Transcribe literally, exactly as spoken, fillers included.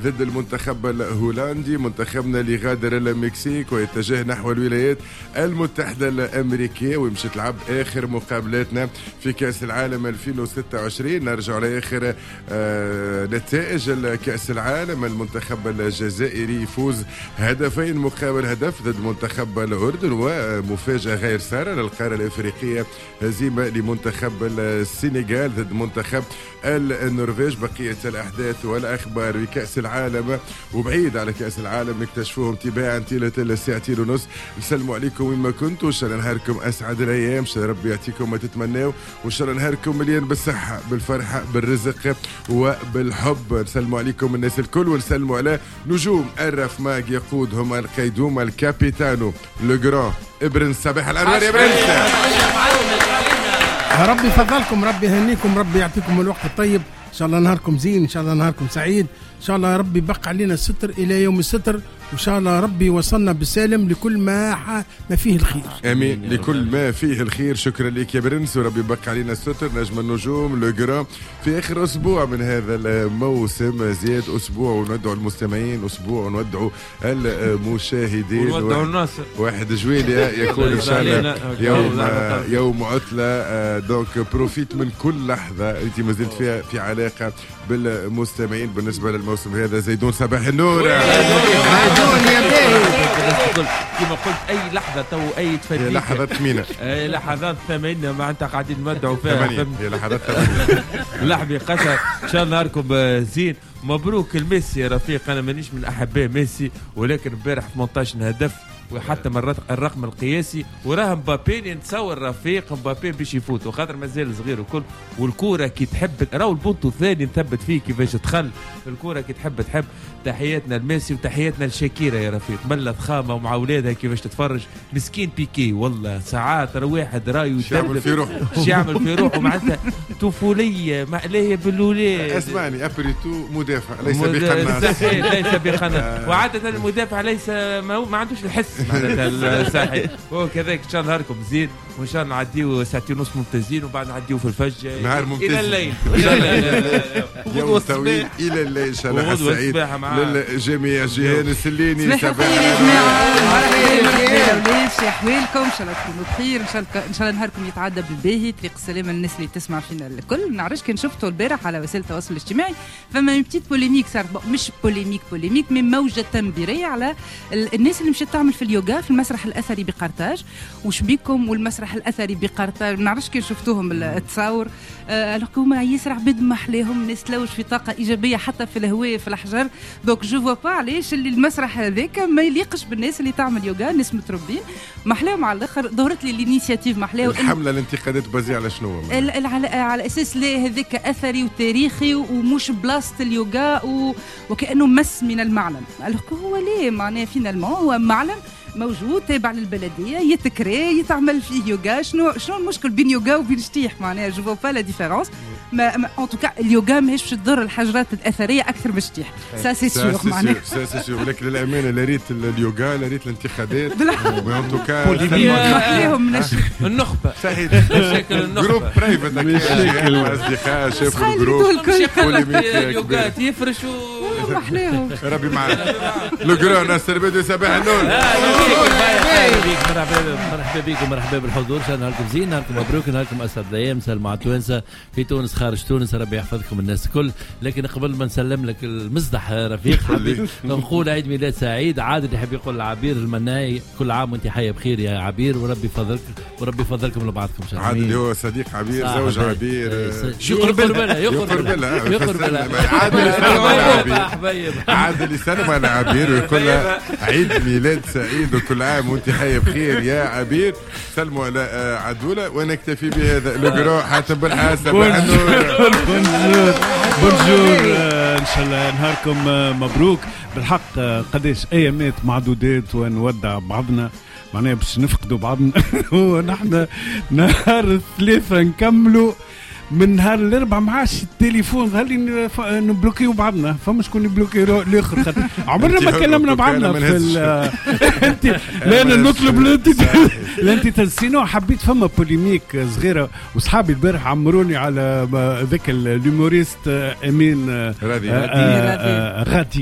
ضد المنتخب الهولندي، منتخبنا اللي غادر المكسيك ويتجه نحو الولايات المتحدة الأمريكية ويمشي تلعب آخر مقابلاتنا في كأس العالم ألفين وستة وعشرين. نرجع لآخر آه نتائج كأس العالم. المنتخب الجزائري يفوز هدفين مقابل هدف ضد منتخب الأردن، ومفاجأة غير سارة للقارة الأفريقية هزيمة لمنتخب السنغال ضد منتخب النرويج. بقية الأحداث والأخبار بكأس العالم وبعيد على كأس العالم نكتشفوهم تباعا طيلة الساعتين ونص. نسلموا عليكم وين ما كنتوا، إن شاء الله نهاركم أسعد الأيام، إن شاء الله ربي يعطيكم ما تتمناوا، وإن شاء الله نهاركم مليان بالصحة بالفرحة بالرزق وبالحب. نسلموا عليكم الناس الكل ونسلموا على نجوم الرف ماج يقودهم القيدوم الكابيتانو لو ابن صباح الأنوار. يا برنس ربي يفضلكم، ربي يهنيكم، ربي يعطيكم الوقت الطيب، إن شاء الله نهاركم زين، إن شاء الله نهاركم سعيد، إن شاء الله ربي يبقى علينا الستر إلى يوم الستر، وإن شاء الله ربي وصلنا بالسالم لكل ما ما فيه الخير. امين لكل ما فيه الخير. شكرا لك يا برنس، وربي يبقى علينا الستر. نجم النجوم لو جرام في اخر اسبوع من هذا الموسم، زياد اسبوع وندعو المستمعين، اسبوع وندعو المشاهدين، وندعو الناس. واحد جويليا يكون ان شاء الله يوم يوم عطله، دونك بروفيت من كل لحظه انت ما زلت فيها في علاقه بالمستمعين. بالنسبه للموسم هذا زيدون صباح النور كما قلت اي لحظه تو اي تفديك، هي لحظات ثمينه، اي لحظات ثمينه ما انت قاعدين نمدعوا فيها، هي لحظات ثمينه لحظه قشر. ان شاء الله نهاركم زين. مبروك الميسي يا رفيق، انا مانيش من احباء ميسي، ولكن امبارح ثمانية عشر هدف وحتى مرات الرقم القياسي، وراه مبابي نتصور رفيق مبابي باش يفوت، وخاطر مازال صغير وكل، والكوره كي تحب راهو البونتو الثاني نثبت فيه كيفاش تدخل الكوره كي تحب تحب. تحياتنا لميسي وتحياتنا لشاكيرا يا رفيق، ملت خامه ومع اولادها كيفاش تتفرج. مسكين بيكي والله ساعات راه واحد رايو يعمل في روحه يعمل في روحه معناتها طفوليه ما عليه بالولاد. اسمعني ابريتو مدافع ليس بقناص، ليس بقناص، وعاده المدافع ليس ما, ما عندوش الحس معناتها الصحي. وكذلك ان شاء الله نهاركم زين، وان شاء الله نعديو ساعتين ونص ممتازين، وبعد نعديو في الفجر نهار ممتاز الى الليل يوم طويل الى الليل ان شاء الله. سعيد للجميع. جيهان السليني صباح الخير يا جماعه، مرحبا شي احوالكم؟ ان شاء الله تكونوا بخير، ان شاء الله ان شاء الله نهاركم يتعدى بالباهي. طريق السلامه للناس اللي تسمع فينا الكل. ما نعرفش كان شفتوا البارح على وسائل التواصل الاجتماعي فما اون بتيت بوليميك صارت، مش بوليميك بوليميك مي موجه تنبيريه على الناس اللي مشات تعمل في اليوغا في المسرح الاثري بقرطاج. وش بيكم والمسرح الاثري بقرطاج؟ ما نعرفش كان شفتوهم التصاور، الحكومه آه ياسر عباد محلاهم، الناس تلوج في طاقه ايجابيه حتى في الهواء في الاحجار. دونك جو فوا با علاش اللي المسرح هذاك ما يليقش بالناس اللي تعمل يوغا، ناس متربين محلاهم على الاخر. ظهرت لي الانيشيتيف محلاهم. الحمله الانتقادات بازيه على شنو؟ على على اساس لا هذاك اثري وتاريخي ومش بلاصه اليوغا و... وكانه مس من المعلم. هو ليه معناه فينالمون هو معلم موجود تابع للبلديه يتكري يتعمل فيه يوغا. شنو شنو المشكل بين يوغا وبين شتيح؟ معناها جو فوا با لا ديفيرونس. ما ان توكا اليوغا ماهيش باش تضر الحجرات الاثريه اكثر من شتيح، سا سي سيغ معناها سا سي سيغ. ولكن للامانه لا ريت اليوغا لا ريت الانتخابات ان توكا محليهم من النخبه صحيح مشاكل النخبه جروب برايفت اصدقاء شافوا الجروب اليوغا يفرش محليهم. ربي معاك لو جرو ناصر بدو صباح النور. مرحبا بكم مرحبا بالحضور. ان شاء الله نهاركم زين، نهاركم مبروك، نهاركم اسعد الايام. سلام على توانسه في تونس خارج تونس، ربي يحفظكم الناس الكل. لكن قبل ما نسلم لك المزدح رفيق حبيبي نقول عيد ميلاد سعيد. عادل يحب يقول عبير المناي كل عام وانت حيه بخير يا عبير، وربي يفضلك وربي يفضلكم لبعضكم ان شاء الله. عادل هو صديق عبير زوج عبير يقرب لها يقرب لها يقرب لها عادل عادل يسلم على عبير ويقول لها عيد ميلاد سعيد وكل عام وانت حيه بخير يا عبير. سلموا على عدوله ونكتفي بهذا. لو حاتم بالحاسب بونجور بونجور. ان شاء الله نهاركم مبروك. بالحق قداش ايامات معدودات ونودع بعضنا معناها باش نفقدوا بعضنا ونحن نهار الثلاثة نكملوا من نهار الاربعاء معاش التليفون غالي نبلوكيو بعضنا. فما شكون يبلوكي الاخر خاطر عمرنا ما كلمنا بعضنا في انت لا انا نطلب لا انت تنسينو. حبيت فما بوليميك صغيره وصحابي البارح عمروني على ذاك الهيوموريست امين غادي